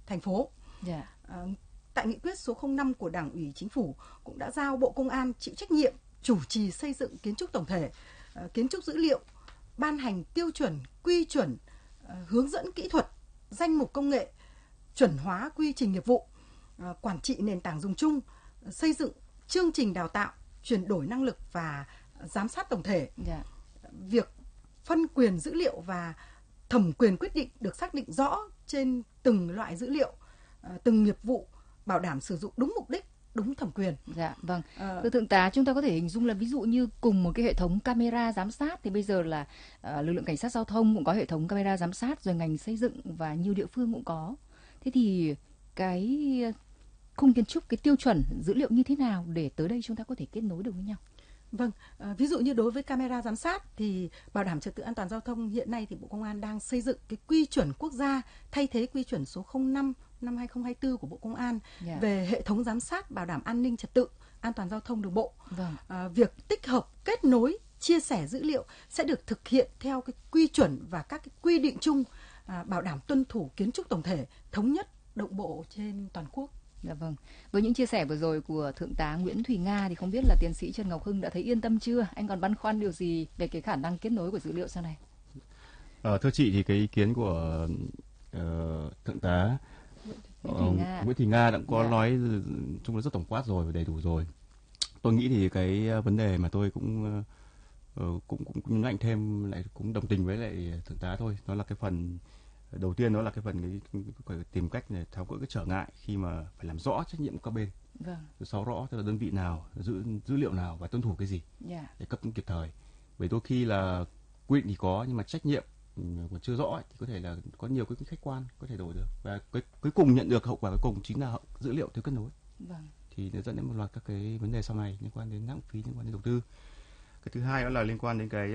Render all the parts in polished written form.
thành phố. Tại nghị quyết số 05 của Đảng ủy Chính phủ cũng đã giao Bộ Công an chịu trách nhiệm chủ trì xây dựng kiến trúc tổng thể, kiến trúc dữ liệu, ban hành tiêu chuẩn, quy chuẩn, hướng dẫn kỹ thuật, danh mục công nghệ, chuẩn hóa quy trình nghiệp vụ, quản trị nền tảng dùng chung, xây dựng chương trình đào tạo, chuyển đổi năng lực và giám sát tổng thể. Việc phân quyền dữ liệu và thẩm quyền quyết định được xác định rõ trên từng loại dữ liệu, từng nghiệp vụ, bảo đảm sử dụng đúng mục đích, đúng thẩm quyền. Thưa Thượng tá, chúng ta có thể hình dung là ví dụ như cùng một cái hệ thống camera giám sát thì bây giờ là lực lượng cảnh sát giao thông cũng có hệ thống camera giám sát, rồi ngành xây dựng và nhiều địa phương cũng có. Thế thì cái khung kiến trúc, cái tiêu chuẩn dữ liệu như thế nào để tới đây chúng ta có thể kết nối được với nhau? Ví dụ như đối với camera giám sát thì bảo đảm trật tự an toàn giao thông hiện nay thì Bộ Công an đang xây dựng cái quy chuẩn quốc gia thay thế quy chuẩn số 05 năm 2024 của Bộ Công an về hệ thống giám sát bảo đảm an ninh trật tự an toàn giao thông đường bộ. Việc tích hợp, kết nối, chia sẻ dữ liệu sẽ được thực hiện theo cái quy chuẩn và các cái quy định chung, bảo đảm tuân thủ kiến trúc tổng thể thống nhất đồng bộ trên toàn quốc. Với những chia sẻ vừa rồi của Thượng tá Nguyễn Thùy Nga thì không biết là tiến sĩ Trần Ngọc Hưng đã thấy yên tâm chưa? Anh còn băn khoăn điều gì về cái khả năng kết nối của dữ liệu sau này? Thưa chị thì cái ý kiến của Thượng tá Nguyễn Thùy Nga đã có nói chung là rất tổng quát rồi và đầy đủ rồi. Tôi nghĩ thì cái vấn đề mà tôi cũng nhấn mạnh thêm, lại cũng đồng tình với lại Thượng tá thôi. Nó là cái phần đầu tiên, đó là cái phần cái tìm cách để tháo gỡ cái trở ngại khi mà phải làm rõ trách nhiệm của các bên. Rồi sau rõ tức là đơn vị nào dữ liệu nào và tuân thủ cái gì để cấp kịp thời. Bởi đôi khi là quy định thì có nhưng mà trách nhiệm còn chưa rõ thì có thể là có nhiều cái khách quan có thể đổi được, và cuối cùng nhận được hậu quả cuối cùng chính là dữ liệu thiếu kết nối. Thì nó dẫn đến một loạt các cái vấn đề sau này liên quan đến lãng phí, liên quan đến đầu tư. Cái thứ hai đó là liên quan đến cái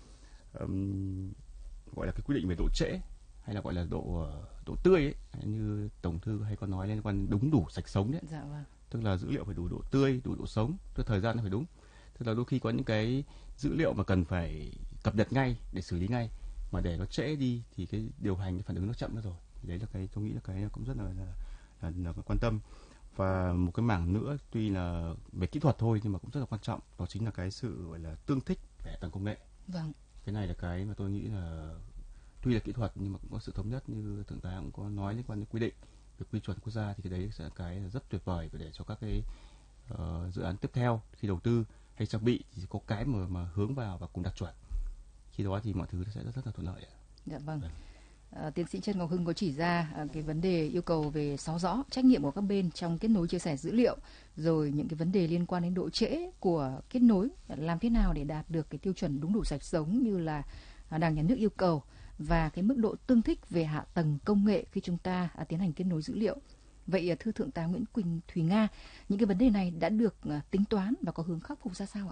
gọi là cái quy định về độ trễ hay là gọi là độ tươi ấy, như tổng thư hay có nói liên quan đến đúng đủ sạch sống đấy. Tức là dữ liệu phải đủ độ tươi, đủ độ sống, tức thời gian nó phải đúng. Tức là đôi khi có những cái dữ liệu mà cần phải cập nhật ngay để xử lý ngay, mà để nó trễ đi thì cái điều hành, cái phản ứng nó chậm nữa rồi. Thì đấy là cái tôi nghĩ là cái cũng rất là quan tâm. Và một cái mảng nữa tuy là về kỹ thuật thôi nhưng mà cũng rất là quan trọng, đó chính là cái sự gọi là tương thích về hạ tầng công nghệ. Cái này là cái mà tôi nghĩ là tuy là kỹ thuật nhưng mà cũng có sự thống nhất, như Thượng tá cũng có nói liên quan đến quy định về quy chuẩn quốc gia, thì cái đấy sẽ là cái rất tuyệt vời để cho các cái dự án tiếp theo khi đầu tư hay trang bị thì có cái mà hướng vào và cùng đạt chuẩn. Khi đó thì mọi thứ sẽ rất là thuận lợi. Tiến sĩ Trần Ngọc Hưng có chỉ ra cái vấn đề yêu cầu về xóa rõ trách nhiệm của các bên trong kết nối chia sẻ dữ liệu, rồi những cái vấn đề liên quan đến độ trễ của kết nối, làm thế nào để đạt được cái tiêu chuẩn đúng đủ sạch sống như là Đảng, Nhà nước yêu cầu, và cái mức độ tương thích về hạ tầng công nghệ khi chúng ta tiến hành kết nối dữ liệu. Vậy thưa Thượng tá Nguyễn Thùy Nga, những cái vấn đề này đã được tính toán và có hướng khắc phục ra sao ạ?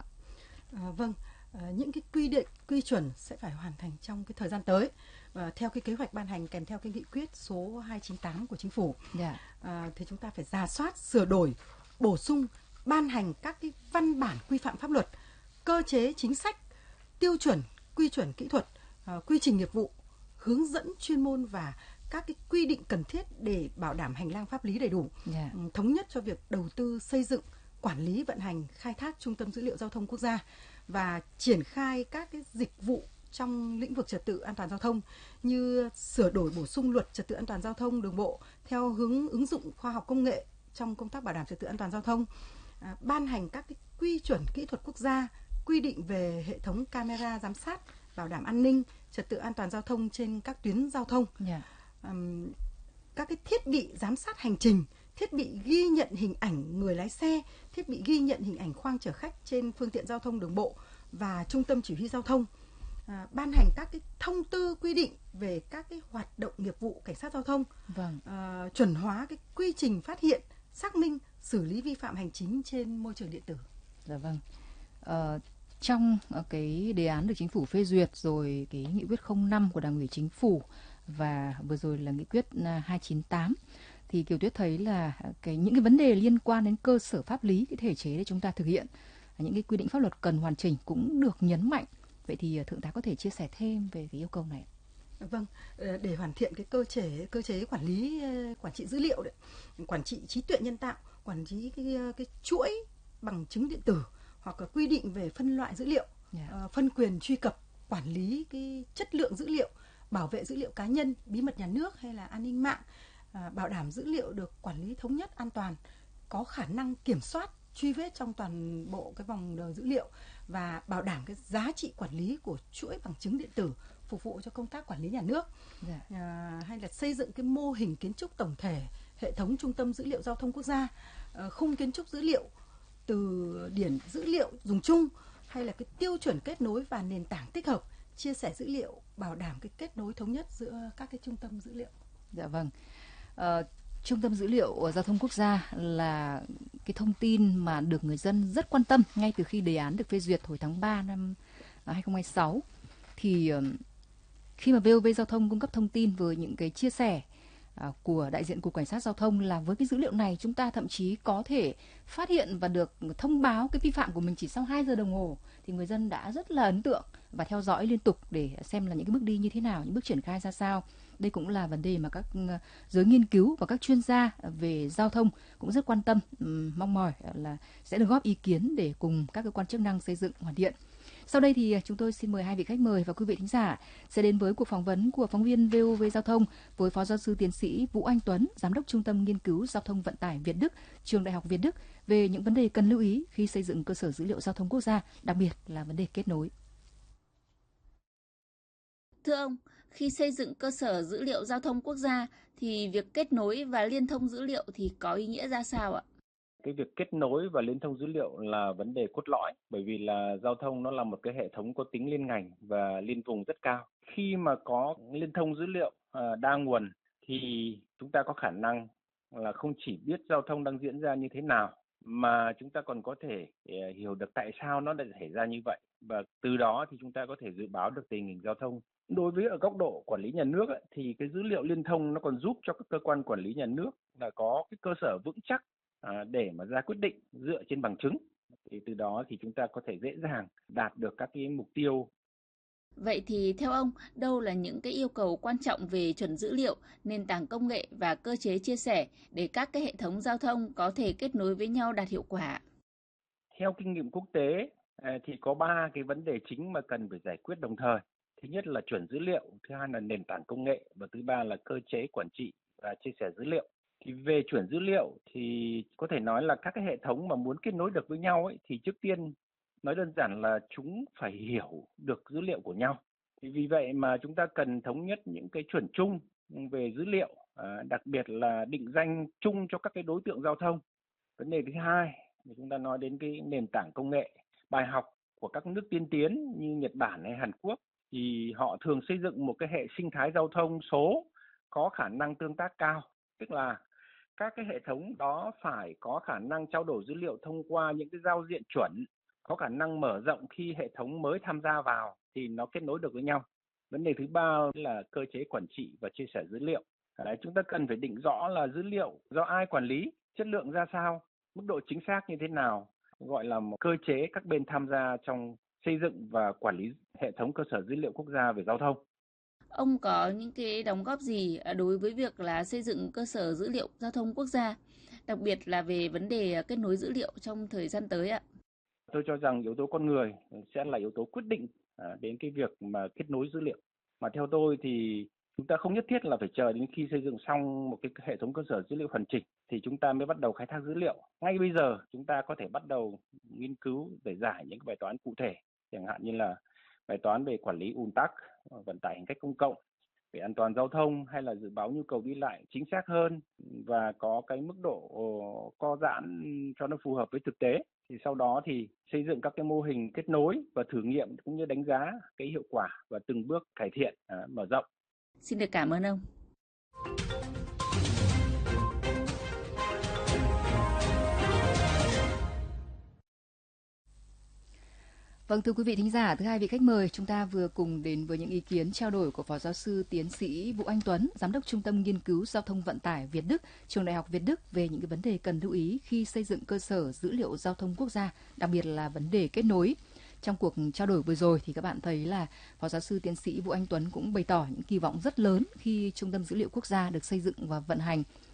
Những cái quy định, quy chuẩn sẽ phải hoàn thành trong cái thời gian tới theo cái kế hoạch ban hành kèm theo cái nghị quyết số 298 của Chính phủ. Thì chúng ta phải rà soát, sửa đổi, bổ sung, ban hành các cái văn bản quy phạm pháp luật, cơ chế chính sách, tiêu chuẩn, quy chuẩn kỹ thuật, quy trình nghiệp vụ, hướng dẫn chuyên môn và các cái quy định cần thiết để bảo đảm hành lang pháp lý đầy đủ, thống nhất cho việc đầu tư xây dựng, quản lý, vận hành, khai thác trung tâm dữ liệu giao thông quốc gia và triển khai các cái dịch vụ trong lĩnh vực trật tự an toàn giao thông, như sửa đổi bổ sung luật trật tự an toàn giao thông đường bộ theo hướng ứng dụng khoa học công nghệ trong công tác bảo đảm trật tự an toàn giao thông, ban hành các cái quy chuẩn kỹ thuật quốc gia, quy định về hệ thống camera giám sát bảo đảm an ninh trật tự an toàn giao thông trên các tuyến giao thông, các cái thiết bị giám sát hành trình, thiết bị ghi nhận hình ảnh người lái xe, thiết bị ghi nhận hình ảnh khoang chở khách trên phương tiện giao thông đường bộ và trung tâm chỉ huy giao thông, ban hành các cái thông tư quy định về các cái hoạt động nghiệp vụ cảnh sát giao thông, chuẩn hóa cái quy trình phát hiện, xác minh, xử lý vi phạm hành chính trên môi trường điện tử. Trong cái đề án được Chính phủ phê duyệt, rồi cái nghị quyết 05 của Đảng ủy Chính phủ và vừa rồi là nghị quyết 298, thì Kiều Tuyết thấy là những cái vấn đề liên quan đến cơ sở pháp lý, cái thể chế để chúng ta thực hiện những cái quy định pháp luật cần hoàn chỉnh cũng được nhấn mạnh. Vậy thì Thượng tá có thể chia sẻ thêm về cái yêu cầu này? Vâng, để hoàn thiện cái cơ chế quản trị dữ liệu đấy, quản trị trí tuệ nhân tạo, quản trị cái chuỗi bằng chứng điện tử, hoặc là quy định về phân loại dữ liệu, phân quyền truy cập, quản lý cái chất lượng dữ liệu, bảo vệ dữ liệu cá nhân, bí mật nhà nước hay là an ninh mạng, bảo đảm dữ liệu được quản lý thống nhất, an toàn, có khả năng kiểm soát, truy vết trong toàn bộ cái vòng đời dữ liệu, và bảo đảm cái giá trị quản lý của chuỗi bằng chứng điện tử phục vụ cho công tác quản lý nhà nước. Hay là xây dựng cái mô hình kiến trúc tổng thể hệ thống trung tâm dữ liệu giao thông quốc gia, khung kiến trúc dữ liệu, từ điển dữ liệu dùng chung, hay là cái tiêu chuẩn kết nối và nền tảng tích hợp, chia sẻ dữ liệu, bảo đảm cái kết nối thống nhất giữa các cái trung tâm dữ liệu. Dạ vâng. Trung tâm dữ liệu giao thông quốc gia là cái thông tin mà được người dân rất quan tâm ngay từ khi đề án được phê duyệt hồi tháng 3 năm 2026. Thì khi mà VOV Giao thông cung cấp thông tin với những cái chia sẻ của đại diện Cục Cảnh sát Giao thông là với cái dữ liệu này chúng ta thậm chí có thể phát hiện và được thông báo cái vi phạm của mình chỉ sau 2 giờ đồng hồ, thì người dân đã rất là ấn tượng và theo dõi liên tục để xem là những cái bước đi như thế nào, những bước triển khai ra sao. Đây cũng là vấn đề mà các giới nghiên cứu và các chuyên gia về giao thông cũng rất quan tâm, mong mỏi là sẽ được góp ý kiến để cùng các cơ quan chức năng xây dựng hoàn thiện. Sau đây thì chúng tôi xin mời hai vị khách mời và quý vị thính giả sẽ đến với cuộc phỏng vấn của phóng viên VOV Giao thông với Phó Giáo sư Tiến sĩ Vũ Anh Tuấn, Giám đốc Trung tâm Nghiên cứu Giao thông Vận tải Việt Đức, Trường Đại học Việt Đức về những vấn đề cần lưu ý khi xây dựng cơ sở dữ liệu giao thông quốc gia, đặc biệt là vấn đề kết nối. Thưa ông, khi xây dựng cơ sở dữ liệu giao thông quốc gia thì việc kết nối và liên thông dữ liệu thì có ý nghĩa ra sao ạ? Cái việc kết nối và liên thông dữ liệu là vấn đề cốt lõi, bởi vì là giao thông nó là một cái hệ thống có tính liên ngành và liên vùng rất cao. Khi mà có liên thông dữ liệu đa nguồn thì chúng ta có khả năng là không chỉ biết giao thông đang diễn ra như thế nào, mà chúng ta còn có thể hiểu được tại sao nó lại xảy ra như vậy, và từ đó thì chúng ta có thể dự báo được tình hình giao thông. Đối với ở góc độ quản lý nhà nước ấy, thì cái dữ liệu liên thông nó còn giúp cho các cơ quan quản lý nhà nước là có cái cơ sở vững chắc để mà ra quyết định dựa trên bằng chứng. Thì từ đó thì chúng ta có thể dễ dàng đạt được các cái mục tiêu. Vậy thì theo ông, đâu là những cái yêu cầu quan trọng về chuẩn dữ liệu, nền tảng công nghệ và cơ chế chia sẻ để các cái hệ thống giao thông có thể kết nối với nhau đạt hiệu quả? Theo kinh nghiệm quốc tế thì có 3 cái vấn đề chính mà cần phải giải quyết đồng thời. Thứ nhất là chuẩn dữ liệu, thứ hai là nền tảng công nghệ, và thứ ba là cơ chế quản trị và chia sẻ dữ liệu. Thì về chuẩn dữ liệu thì có thể nói là các cái hệ thống mà muốn kết nối được với nhau ấy, thì trước tiên nói đơn giản là chúng phải hiểu được dữ liệu của nhau. Thì vì vậy mà chúng ta cần thống nhất những cái chuẩn chung về dữ liệu, đặc biệt là định danh chung cho các cái đối tượng giao thông. Vấn đề thứ hai thì chúng ta nói đến cái nền tảng công nghệ. Bài học của các nước tiên tiến như Nhật Bản hay Hàn Quốc thì họ thường xây dựng một cái hệ sinh thái giao thông số có khả năng tương tác cao, tức là các cái hệ thống đó phải có khả năng trao đổi dữ liệu thông qua những cái giao diện chuẩn, có khả năng mở rộng khi hệ thống mới tham gia vào thì nó kết nối được với nhau. Vấn đề thứ ba là cơ chế quản trị và chia sẻ dữ liệu. Chúng ta cần phải định rõ là dữ liệu do ai quản lý, chất lượng ra sao, mức độ chính xác như thế nào, gọi là một cơ chế các bên tham gia trong xây dựng và quản lý hệ thống cơ sở dữ liệu quốc gia về giao thông. Ông có những cái đóng góp gì đối với việc là xây dựng cơ sở dữ liệu giao thông quốc gia, đặc biệt là về vấn đề kết nối dữ liệu trong thời gian tới ạ? Tôi cho rằng yếu tố con người sẽ là yếu tố quyết định đến cái việc mà kết nối dữ liệu. Mà theo tôi thì chúng ta không nhất thiết là phải chờ đến khi xây dựng xong một cái hệ thống cơ sở dữ liệu hoàn chỉnh thì chúng ta mới bắt đầu khai thác dữ liệu. Ngay bây giờ chúng ta có thể bắt đầu nghiên cứu để giải những bài toán cụ thể, chẳng hạn như là bài toán về quản lý ùn tắc, vận tải hành khách công cộng, về an toàn giao thông, hay là dự báo nhu cầu đi lại chính xác hơn và có cái mức độ co giãn cho nó phù hợp với thực tế. Thì sau đó thì xây dựng các cái mô hình kết nối và thử nghiệm cũng như đánh giá cái hiệu quả và từng bước cải thiện, mở rộng. Xin được cảm ơn ông. Vâng, thưa quý vị thính giả, thưa hai vị khách mời, chúng ta vừa cùng đến với những ý kiến trao đổi của Phó Giáo sư Tiến sĩ Vũ Anh Tuấn, Giám đốc Trung tâm Nghiên cứu Giao thông Vận tải Việt Đức, Trường Đại học Việt Đức về những cái vấn đề cần lưu ý khi xây dựng cơ sở dữ liệu giao thông quốc gia, đặc biệt là vấn đề kết nối. Trong cuộc trao đổi vừa rồi thì các bạn thấy là Phó giáo sư tiến sĩ Vũ Anh Tuấn cũng bày tỏ những kỳ vọng rất lớn khi Trung tâm Dữ liệu Quốc gia được xây dựng và vận hành